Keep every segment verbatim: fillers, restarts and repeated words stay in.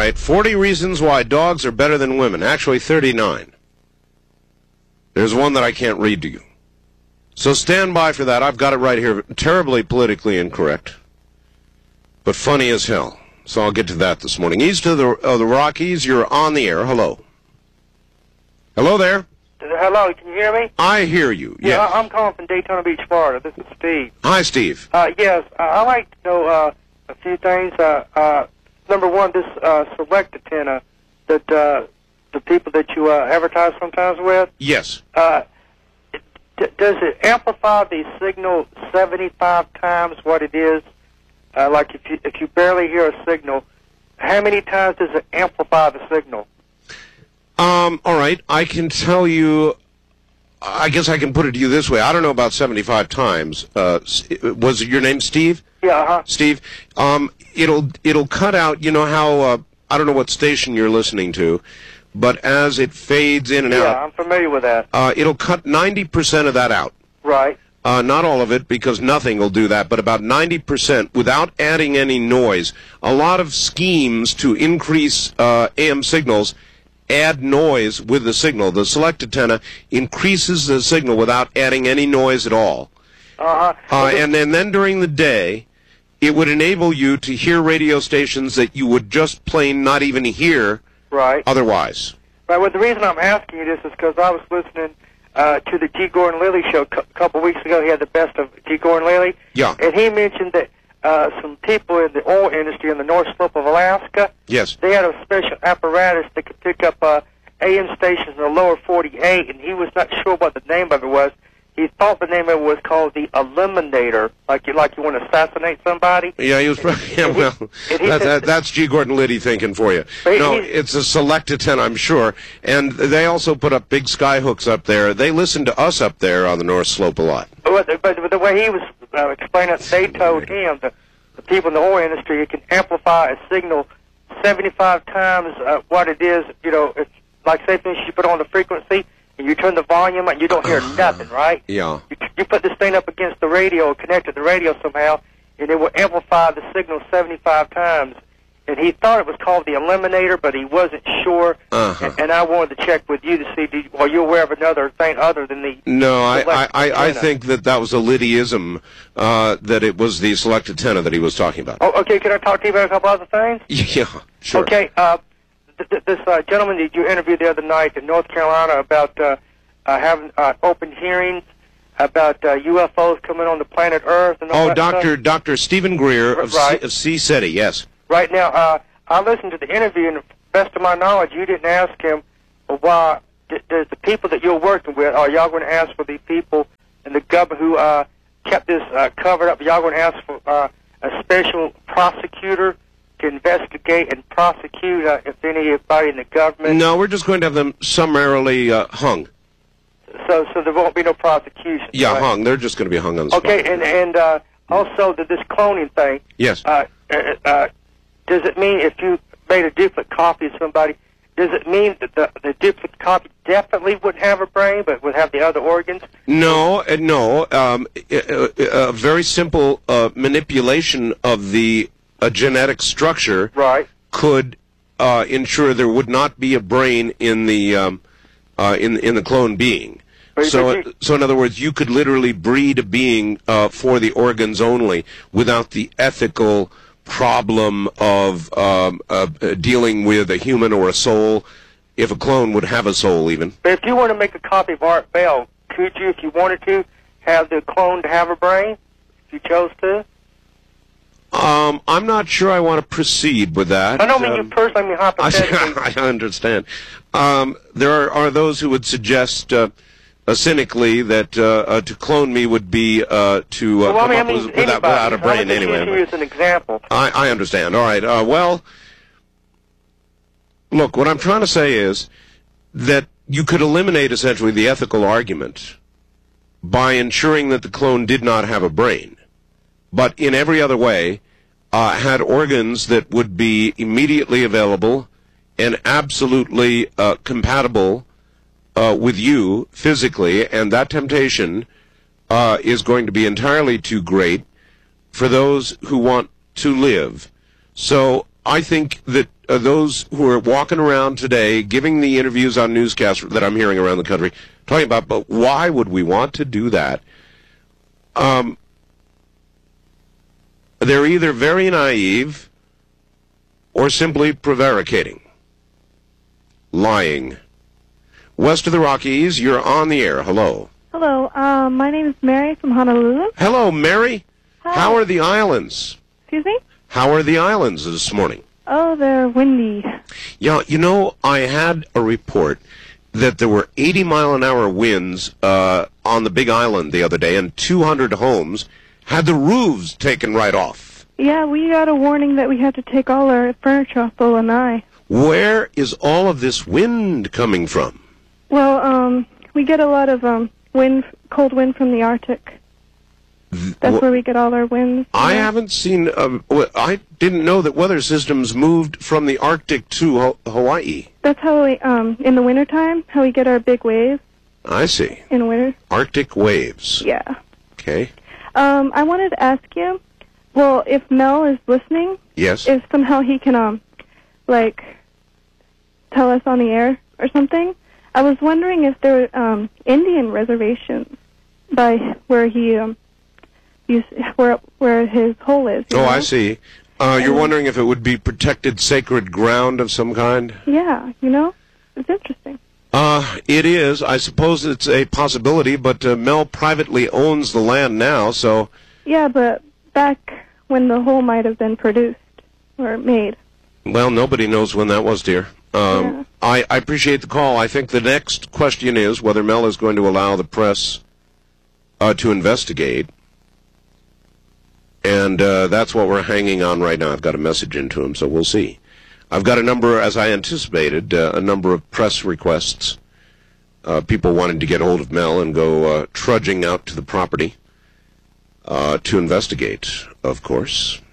right, forty reasons why dogs are better than women. Actually, thirty-nine. There's one that I can't read to you. So stand by for that. I've got it right here. Terribly politically incorrect, but funny as hell. So I'll get to that this morning. East of the, of the Rockies, you're on the air. Hello. Hello there. Hello, can you hear me? I hear you, yes. Yeah, I'm calling from Daytona Beach, Florida. This is Steve. Hi, Steve. Uh, yes, uh, I'd like to know uh, a few things. Uh, uh, number one, this uh, select antenna that uh, the people that you uh, advertise sometimes with. Yes. Uh, d- does it amplify the signal seventy-five times what it is? Uh, like if you if you barely hear a signal, how many times does it amplify the signal? Um, all right, I can tell you, I guess I can put it to you this way. I don't know about seventy-five times. Uh, was your name Steve? Yeah, uh-huh. Steve, um, it'll, it'll cut out, you know how, uh, I don't know what station you're listening to, but as it fades in and yeah, out. Yeah, I'm familiar with that. Uh, it'll cut ninety percent of that out. Right. Uh, not all of it, because nothing will do that, but about ninety percent without adding any noise. A lot of schemes to increase uh, A M signals add noise with the signal. The select antenna increases the signal without adding any noise at all. Uh-huh. Uh, and then, then during the day, it would enable you to hear radio stations that you would just plain not even hear right. otherwise. Right. Well, the reason I'm asking you this is because I was listening uh, to the G. Gordon Lilly show a couple weeks ago. He had the best of G. Gordon Lilly. Yeah. And he mentioned that Uh, some people in the oil industry in the North Slope of Alaska, yes, they had a special apparatus that could pick up uh, A M stations in the lower forty-eight, and he was not sure what the name of it was. He thought the name of it was called the Eliminator, like you like you want to assassinate somebody. Yeah, he was. Yeah, well, that, that, that's G. Gordon Liddy thinking for you. No, it's a select antenna, I'm sure. And they also put up big sky hooks up there. They listen to us up there on the North Slope a lot. But, but the way he was uh, explaining it, they told him, the, the people in the oil industry, it can amplify a signal seventy-five times uh, what it is. You know, it's like, say, for instance, you put on the frequency, and you turn the volume up, and you don't hear nothing, right? Yeah. You, you put this thing up against the radio, connect to the radio somehow, and it will amplify the signal seventy-five times. And he thought it was called the Eliminator, but he wasn't sure. Uh-huh. And, and I wanted to check with you to see, did, are you aware of another thing other than the... No, I, I, I, I think that that was a Liddyism, uh, that it was the select antenna that he was talking about. Oh, okay, can I talk to you about a couple other things? Yeah, sure. Okay, uh, th th this uh, gentleman that you interviewed the other night in North Carolina about uh, uh, having uh, open hearings about uh, U F Os coming on the planet Earth and all Oh, that Doctor stuff. Doctor Stephen Greer of, right. C, of C SETI, yes. Right now, uh, I listened to the interview, and to the best of my knowledge, you didn't ask him why. Does the people that you're working with, are y'all going to ask for the people in the government who uh, kept this uh, covered up? Y'all going to ask for uh, a special prosecutor to investigate and prosecute uh, if anybody in the government? No, we're just going to have them summarily uh, hung. So, so there won't be no prosecution. Yeah, right? hung. They're just going to be hung on the spot. Okay, and and uh, also the, this cloning thing. Yes. Uh, uh, uh, does it mean if you made a duplicate copy of somebody, does it mean that the, the duplicate copy definitely wouldn't have a brain, but would have the other organs? No, uh, no. Um, a, a, a very simple uh, manipulation of the uh, genetic structure right. could uh, ensure there would not be a brain in the um, uh, in in the clone being. But So, you, so in other words, you could literally breed a being uh, for the organs only, without the ethical problem of um, uh, dealing with a human or a soul, if a clone would have a soul even. But if you want to make a copy of Art Bell, could you, if you wanted to, have the clone to have a brain, if you chose to? Um, I'm not sure I want to proceed with that. I don't mean um, you personally, I mean hypothetically. I, I understand. Um, there are, are those who would suggest uh, uh, cynically that uh, uh, to clone me would be uh, to uh, well, come I mean, up I mean, with, without, without a brain I'm anyway. using you as an example. I, I understand. All right. Uh, well, look, what I'm trying to say is that you could eliminate essentially the ethical argument by ensuring that the clone did not have a brain, but in every other way uh, had organs that would be immediately available and absolutely uh, compatible uh, with you physically, and that temptation uh, is going to be entirely too great for those who want to live. So I think that uh, those who are walking around today, giving the interviews on newscasts that I'm hearing around the country, talking about, but why would we want to do that? Um, they're either very naive or simply prevaricating, lying. West of the Rockies, you're on the air. Hello. Hello, um, my name is Mary from Honolulu. Hello, Mary. Hi. How are the islands? Excuse me? How are the islands this morning? Oh, they're windy. Yeah, you know, I had a report that there were eighty mile an hour winds uh, on the Big Island the other day, and two hundred homes had the roofs taken right off. Yeah, we got a warning that we had to take all our furniture off the lanai. Where is all of this wind coming from? Well, um, we get a lot of um wind, cold wind from the Arctic. That's Wh- where we get all our winds. I Yeah. haven't seen. Uh, w- I didn't know that weather systems moved from the Arctic to Ho- Hawaii. That's how we, um, in the wintertime, how we get our big waves I see. in winter. Arctic waves. Yeah. Okay. Um, I wanted to ask you, well, if Mel is listening, Yes. if somehow he can, um, like, tell us on the air or something. I was wondering if there were um, Indian reservations by where he, um, used, where where his hole is. you Oh, know? I see. Uh, you're And- wondering if it would be protected sacred ground of some kind? Yeah, you know, it's interesting. Uh, it is. I suppose it's a possibility, but uh, Mel privately owns the land now, so... Yeah, but back when the hole might have been produced or made. Well, nobody knows when that was, dear. Um, Yeah. I, I appreciate the call. I think the next question is whether Mel is going to allow the press uh, to investigate. And uh, that's what we're hanging on right now. I've got a message into him, so we'll see. I've got a number, as I anticipated, uh, a number of press requests. Uh, people wanting to get hold of Mel and go uh, trudging out to the property uh, to investigate, of course.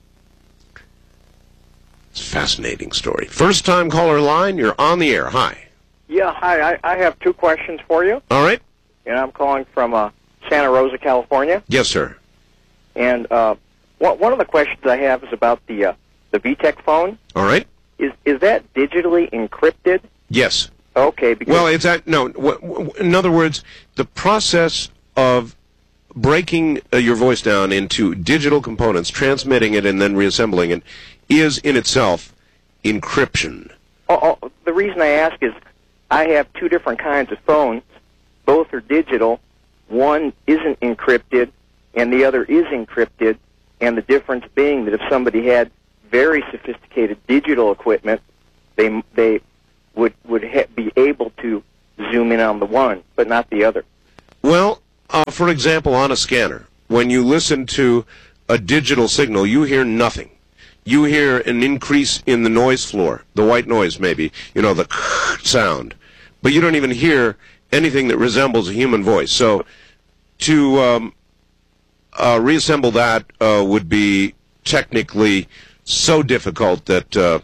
It's a fascinating story. First time caller line, you're on the air. Hi. Yeah, hi. I, I have two questions for you, All right? and I'm calling from uh, Santa Rosa, California. Yes, sir. And uh, one one of the questions I have is about the uh, the V TEC phone. All right? Is is that digitally encrypted? Yes. Okay, because Well, it's at, no, w- w- in other words, the process of breaking uh, your voice down into digital components, transmitting it, and then reassembling it is in itself encryption. oh, oh, the reason I ask is I have two different kinds of phones. Both are digital. One isn't encrypted, and the other is encrypted. And the difference being that if somebody had very sophisticated digital equipment, they they would would ha- be able to zoom in on the one, but not the other. Well, uh, for example, on a scanner, when you listen to a digital signal, you hear nothing. You hear an increase in the noise floor, the white noise maybe, you know, the sound. But you don't even hear anything that resembles a human voice. So to um, uh, reassemble that uh, would be technically so difficult that, uh,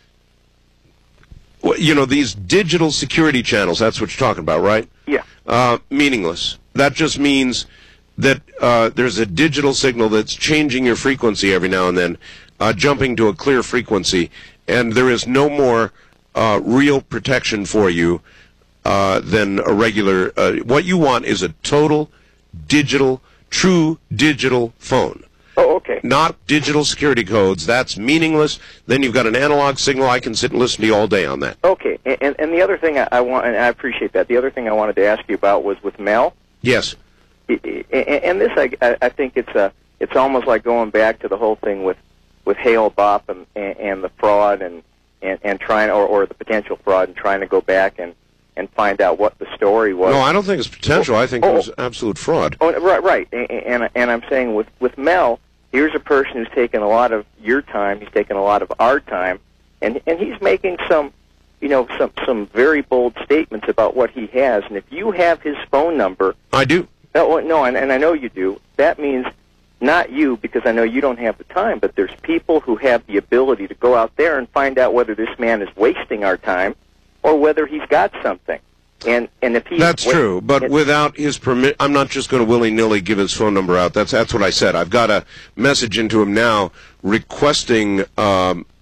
w- you know, these digital security channels, that's what you're talking about, right? Yeah. Uh, meaningless. That just means that uh, there's a digital signal that's changing your frequency every now and then, uh, jumping to a clear frequency, and there is no more uh, real protection for you uh, than a regular. Uh, what you want is a total digital, true digital phone. Oh, okay. Not digital security codes. That's meaningless. Then you've got an analog signal. I can sit and listen to you all day on that. Okay. And and the other thing I, I want, and I appreciate that. The other thing I wanted to ask you about was with Mel. Yes. And and this, I, I think it's a, it's almost like going back to the whole thing with, with Hale Bopp and, and, and the fraud and, and, and trying, or, or the potential fraud, and trying to go back and, and find out what the story was. No, I don't think it's potential. I think Oh, it was absolute fraud. Oh, right, right. And, and and I'm saying with with Mel, here's a person who's taken a lot of your time. He's taken a lot of our time, and and he's making some, you know, some some very bold statements about what he has. And if you have his phone number, I do. no, no, and, and I know you do. That means not you, because I know you don't have the time, but there's people who have the ability to go out there and find out whether this man is wasting our time or whether he's got something. And and if he That's true, but it, without his permit, I'm not just going to willy-nilly give his phone number out. That's that's what I said. I've got a message into him now requesting um,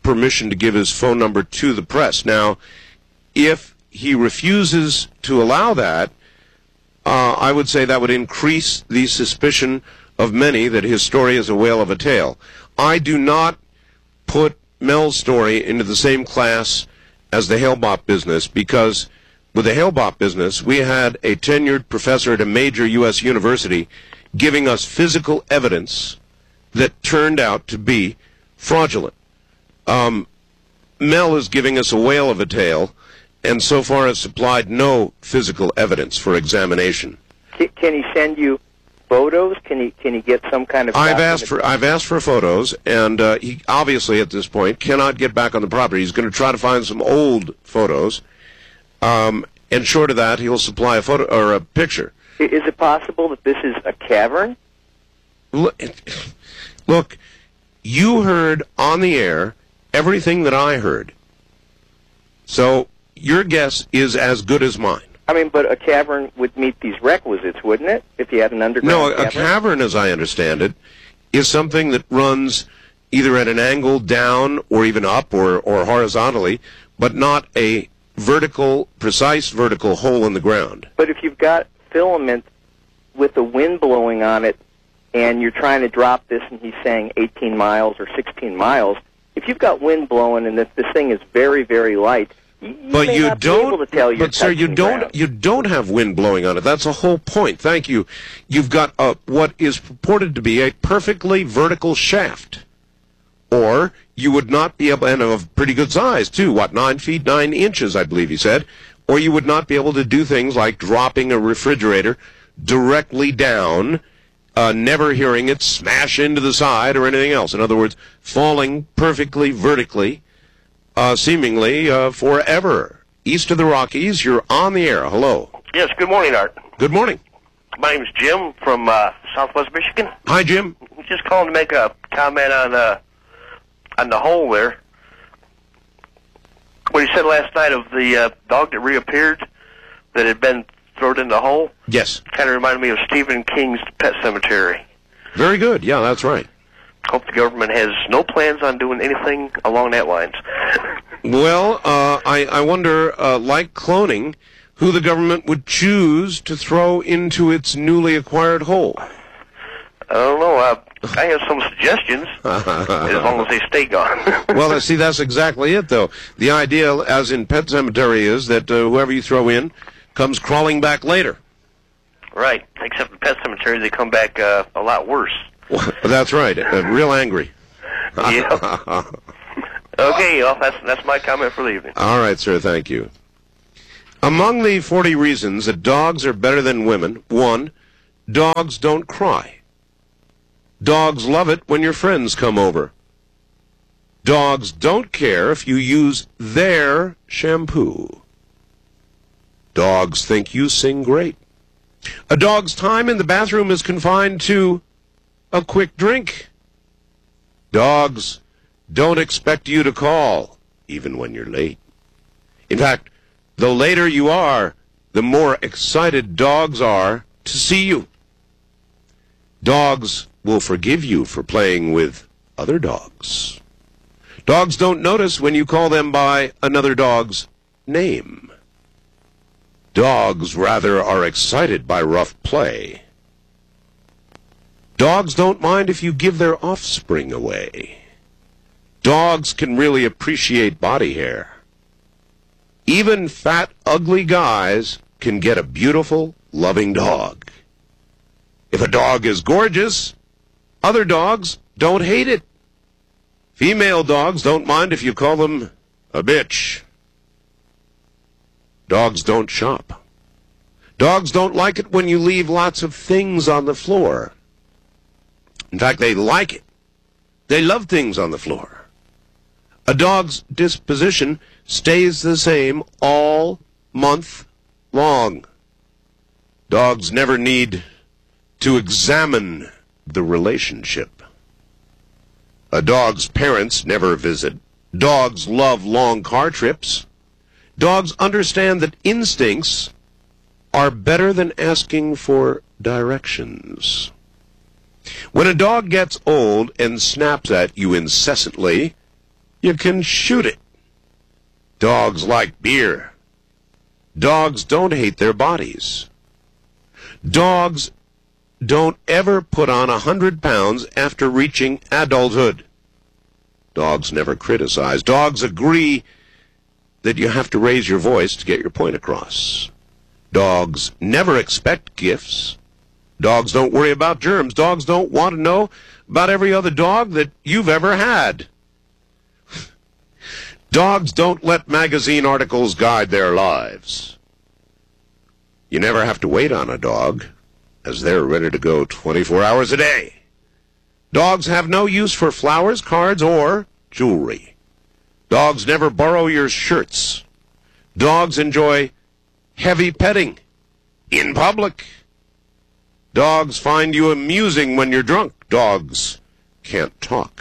permission to give his phone number to the press. Now, if he refuses to allow that, uh, I would say that would increase the suspicion of many that his story is a whale of a tale. I do not put Mel's story into the same class as the Hale-Bopp business, because with the Hale-Bopp business, we had a tenured professor at a major U S university giving us physical evidence that turned out to be fraudulent. Um, Mel is giving us a whale of a tale, and so far has supplied no physical evidence for examination. Can, can he send you photos? Can he can he get some kind of? I've asked for I've asked for photos, and uh, he obviously at this point cannot get back on the property. He's going to try to find some old photos, um, and short of that, he'll supply a photo or a picture. Is it possible that this is a cavern? Look, look, you heard on the air everything that I heard, so your guess is as good as mine. I mean, but a cavern would meet these requisites, wouldn't it, if you had an underground No, cavern? a cavern, as I understand it, is something that runs either at an angle down or even up or, or horizontally, but not a vertical, precise vertical hole in the ground. But if you've got filament with the wind blowing on it and you're trying to drop this and he's saying eighteen miles or sixteen miles, if you've got wind blowing and this, this thing is very, very light, you, you but may you not don't, be able to tell you're but sir, you touching don't, ground. you don't have wind blowing on it. That's the whole point. Thank you. You've got a, what is purported to be a perfectly vertical shaft, or you would not be able, and of pretty good size too. What, nine feet nine inches, I believe he said, or you would not be able to do things like dropping a refrigerator directly down, uh, never hearing it smash into the side or anything else. In other words, falling perfectly vertically. Uh, seemingly uh, forever. East of the Rockies, you're on the air. Hello. Yes, good morning, Art. Good morning. My name's Jim from uh, Southwest Michigan. Hi, Jim. Just calling to make a comment on uh, on the hole there. What you said last night of the uh, dog that reappeared that had been thrown in the hole. Yes. Kind of reminded me of Stephen King's Pet Cemetery. Very good. Yeah, that's right. Hope the government has no plans on doing anything along that lines. Well, uh, I, I wonder, uh, like cloning, who the government would choose to throw into its newly acquired hole. I don't know. Uh, I have some suggestions, as long as they stay gone. Well, see, that's exactly it, though. The idea, as in Pet Cemetery, is that uh, whoever you throw in comes crawling back later. Right, except the Pet Cemetery, they come back uh, a lot worse. Well, that's right. Uh, real angry. Yeah. Okay, well, that's that's my comment for the evening. All right, sir. Thank you. Among the forty reasons that dogs are better than women, one, dogs don't cry. Dogs love it when your friends come over. Dogs don't care if you use their shampoo. Dogs think you sing great. A dog's time in the bathroom is confined to a quick drink. Dogs don't expect you to call, even when you're late. In fact, the later you are, the more excited dogs are to see you. Dogs will forgive you for playing with other dogs. Dogs don't notice when you call them by another dog's name. Dogs rather are excited by rough play. Dogs don't mind if you give their offspring away. Dogs can really appreciate body hair. Even fat, ugly guys can get a beautiful, loving dog. If a dog is gorgeous, other dogs don't hate it. Female dogs don't mind if you call them a bitch. Dogs don't shop. Dogs don't like it when you leave lots of things on the floor. In fact, they like it. They love things on the floor. A dog's disposition stays the same all month long. Dogs never need to examine the relationship. A dog's parents never visit. Dogs love long car trips. Dogs understand that instincts are better than asking for directions. When a dog gets old and snaps at you incessantly, you can shoot it. Dogs like beer. Dogs don't hate their bodies. Dogs don't ever put on a hundred pounds after reaching adulthood. Dogs never criticize. Dogs agree that you have to raise your voice to get your point across. Dogs never expect gifts. Dogs don't worry about germs. Dogs don't want to know about every other dog that you've ever had. Dogs don't let magazine articles guide their lives. You never have to wait on a dog, as they're ready to go twenty-four hours a day. Dogs have no use for flowers, cards, or jewelry. Dogs never borrow your shirts. Dogs enjoy heavy petting in public. Dogs find you amusing when you're drunk. Dogs can't talk.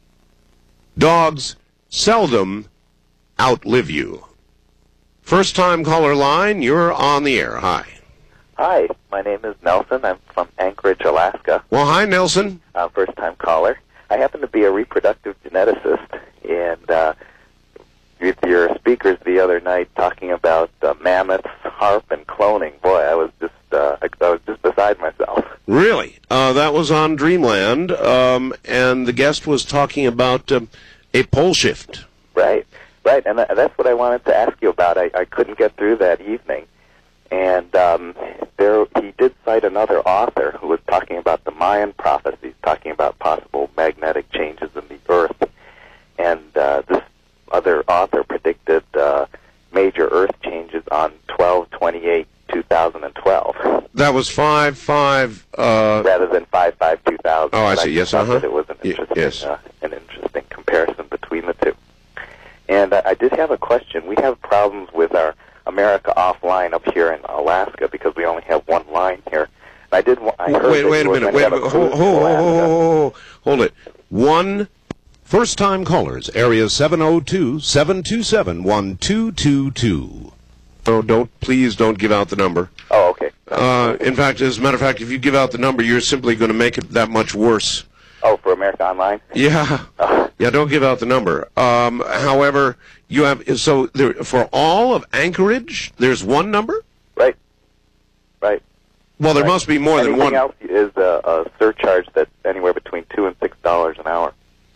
Dogs seldom outlive you. First time caller line, you're on the air. Hi. Hi, my name is Nelson. I'm from Anchorage, Alaska. Well, hi, Nelson. I'm a first-time caller. I happen to be a reproductive geneticist, and uh, with your speakers the other night talking about uh, mammoths, harp, and cloning, boy, I was just uh, I, I was just beside myself. Really? Uh, that was on Dreamland, um, and the guest was talking about um, a pole shift. Right, right, and that's what I wanted to ask you about. I, I couldn't get through that evening. And um, there, he did cite another author who was talking about the Mayan prophecies, talking about possible magnetic changes in the Earth. And uh, this other author predicted uh, major Earth changes on twelve twenty-eight two thousand twelve. That was five five. Uh... Rather than five five two thousand. Oh, I see. I yes, uh huh. It was an interesting, yes. uh, an interesting comparison between the two. And uh, I did have a question. We have problems with our America Offline up here in Alaska because we only have one line here. And I did. I heard wait, that wait a you were minute. going Wait to a have a minute. cruise Hold, hold, to hold, Alaska. hold, hold it. One first-time callers, area seven oh two, seven two seven, one two two two. Oh, don't please don't give out the number. Oh, okay. Uh, in fact, as a matter of fact, if you give out the number, you're simply going to make it that much worse. Oh, for America Online? Yeah. Oh. Yeah, don't give out the number. Um, however, you have, so there, for all of Anchorage, there's one number? Right. Right. Well, there right. must be more Anything than one. else is a, a surcharge that's anywhere between two and six dollars an hour.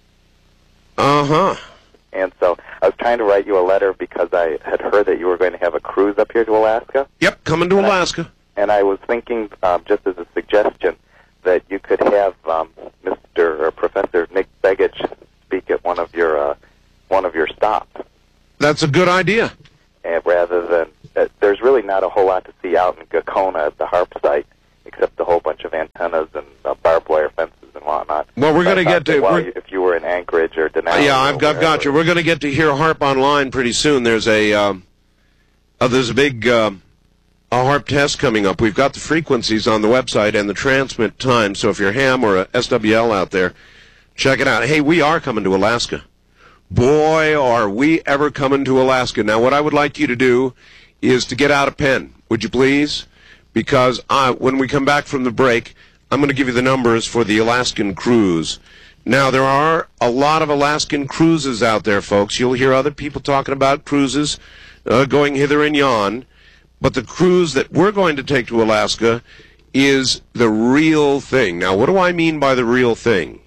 Uh-huh. And so I was trying to write you a letter because I had heard that you were going to have a cruise up here to Alaska. Yep, coming to and Alaska. I, and I was thinking, um, just as a suggestion, that you could have um, Mister or Professor Nick Begich speak at one of your uh, one of your stops. That's a good idea. And rather than uh, there's really not a whole lot to see out in Gakona at the harp site, except a whole bunch of antennas and uh, barbed wire fences and whatnot. Well, we're going to get to. Well, if you were in Anchorage or Denali. Uh, yeah, I've got, got you. We're going to get to hear harp online pretty soon. There's a um, uh, there's a big uh, a harp test coming up. We've got the frequencies on the website and the transmit time. So if you're ham or a S W L out there, check it out. Hey, we are coming to Alaska. Boy, are we ever coming to Alaska. Now, what I would like you to do is to get out a pen, would you please? Because I, when we come back from the break, I'm going to give you the numbers for the Alaskan cruise. Now, there are a lot of Alaskan cruises out there, folks. You'll hear other people talking about cruises uh, going hither and yon. But the cruise that we're going to take to Alaska is the real thing. Now, what do I mean by the real thing?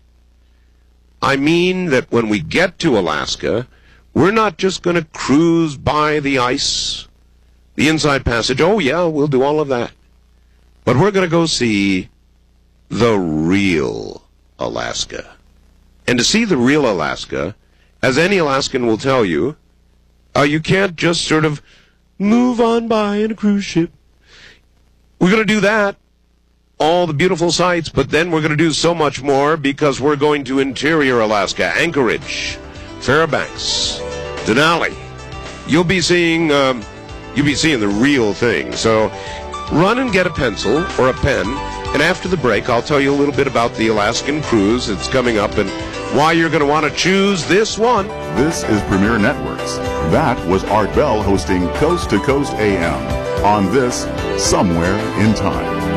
I mean that when we get to Alaska, we're not just going to cruise by the ice, the Inside Passage. Oh, yeah, we'll do all of that. But we're going to go see the real Alaska. And to see the real Alaska, as any Alaskan will tell you, uh, you can't just sort of move on by in a cruise ship. We're going to do that. All the beautiful sights, but then we're going to do so much more because we're going to interior Alaska, Anchorage, Fairbanks, Denali. You'll be seeing, um, you'll be seeing the real thing. So run and get a pencil or a pen, and after the break, I'll tell you a little bit about the Alaskan cruise that's coming up and why you're going to want to choose this one. This is Premier Networks. That was Art Bell hosting Coast to Coast A M on this Somewhere in Time.